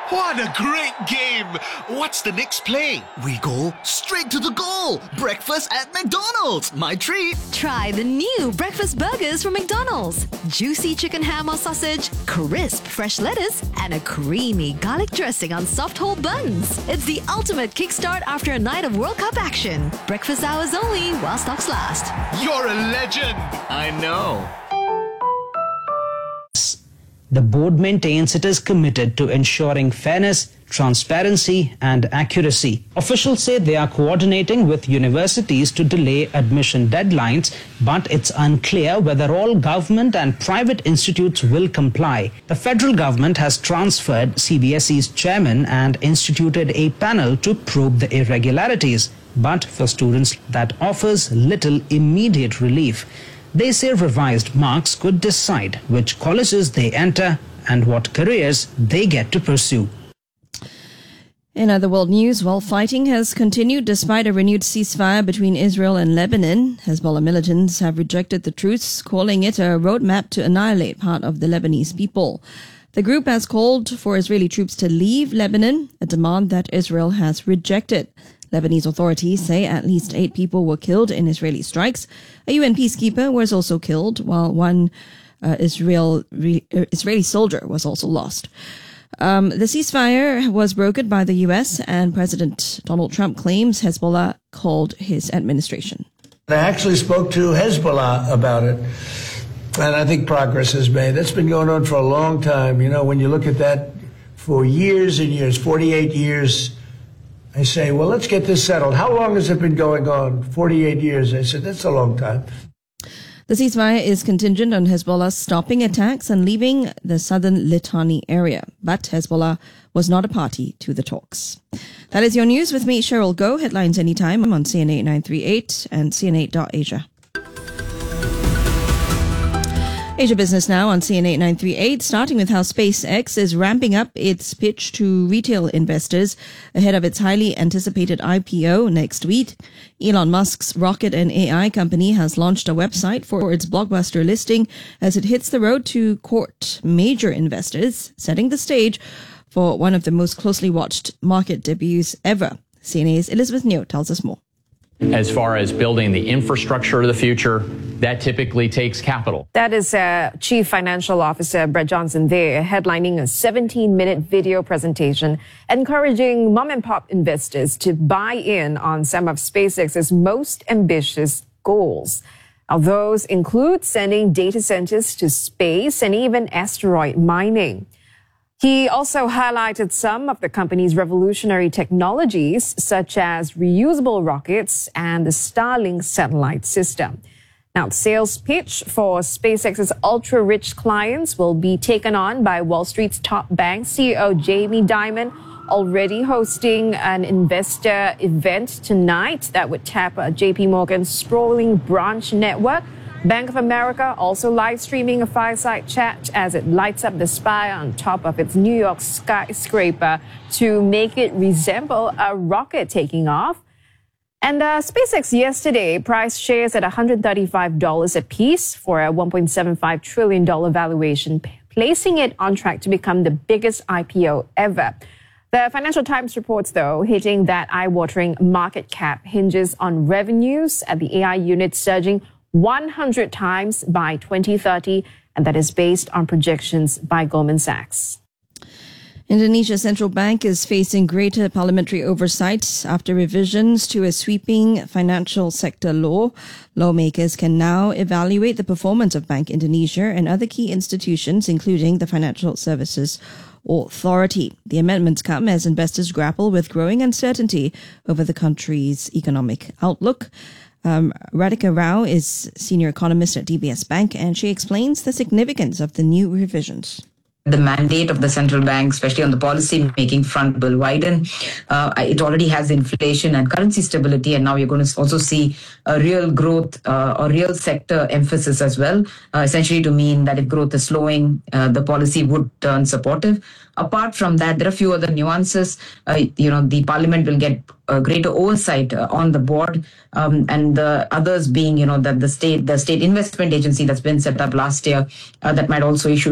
What a great game! What's the next play? We go straight to the goal. Breakfast at McDonald's. My treat. Try the new breakfast burgers from McDonald's. Juicy chicken ham or sausage, crisp fresh lettuce, and a creamy garlic dressing on soft whole buns. It's the ultimate kickstart after a night of World Cup action. Breakfast hours only while stocks last. You're a legend! I know. The board maintains it is committed to ensuring fairness, transparency and accuracy. Officials say they are coordinating with universities to delay admission deadlines, but it's unclear whether all government and private institutes will comply. The federal government has transferred CBSE's chairman and instituted a panel to probe the irregularities, but for students that offers little immediate relief. They say revised marks could decide which colleges they enter and what careers they get to pursue. In other world news, while fighting has continued despite a renewed ceasefire between Israel and Lebanon, Hezbollah militants have rejected the truce, calling it a roadmap to annihilate part of the Lebanese people. The group has called for Israeli troops to leave Lebanon, a demand that Israel has rejected. Lebanese authorities say at least 8 people were killed in Israeli strikes. A UN peacekeeper was also killed, while one Israeli soldier was also lost. The ceasefire was brokered by the US, and President Donald Trump claims Hezbollah called his administration. I actually spoke to Hezbollah about it, and I think progress is made. That's been going on for a long time. You know, when you look at that for years and years, 48 years, I say, well, let's get this settled. How long has it been going on? 48 years. I said, that's a long time. The ceasefire is contingent on Hezbollah stopping attacks and leaving the southern Litani area. But Hezbollah was not a party to the talks. That is your news with me, Cheryl Goh. Headlines anytime on CNA 938 and CNA.Asia. Asia Business Now on CNA 938, starting with how SpaceX is ramping up its pitch to retail investors ahead of its highly anticipated IPO next week. Elon Musk's rocket and AI company has launched a website for its blockbuster listing as it hits the road to court major investors, setting the stage for one of the most closely watched market debuts ever. CNA's Elizabeth Neo tells us more. As far as building the infrastructure of the future, that typically takes capital. That is Chief Financial Officer Brett Johnson there, headlining a 17-minute video presentation encouraging mom-and-pop investors to buy in on some of SpaceX's most ambitious goals. Now, those include sending data centers to space and even asteroid mining. He also highlighted some of the company's revolutionary technologies, such as reusable rockets and the Starlink satellite system. Now, the sales pitch for SpaceX's ultra-rich clients will be taken on by Wall Street's top bank CEO Jamie Dimon, already hosting an investor event tonight that would tap JP Morgan's sprawling branch network. Bank of America also live streaming a fireside chat as it lights up the spire on top of its New York skyscraper to make it resemble a rocket taking off. And SpaceX yesterday priced shares at $135 a piece for a $1.75 trillion valuation, placing it on track to become the biggest IPO ever. The Financial Times reports, though, hitting that eye-watering market cap hinges on revenues at the AI unit surging 100 times by 2030, and that is based on projections by Goldman Sachs. Indonesia's central bank is facing greater parliamentary oversight after revisions to a sweeping financial sector law. Lawmakers can now evaluate the performance of Bank Indonesia and other key institutions, including the Financial Services Authority. The amendments come as investors grapple with growing uncertainty over the country's economic outlook. Radhika Rao is senior economist at DBS Bank, and she explains the significance of the new revisions. The mandate of the central bank, especially on the policy-making front, will widen. It already has inflation and currency stability, and now you're going to also see a real growth or real sector emphasis as well, essentially to mean that if growth is slowing, the policy would turn supportive. Apart from that, there are a few other nuances. The parliament will get greater oversight on the board, and the others being, that the state investment agency that's been set up last year that might also issue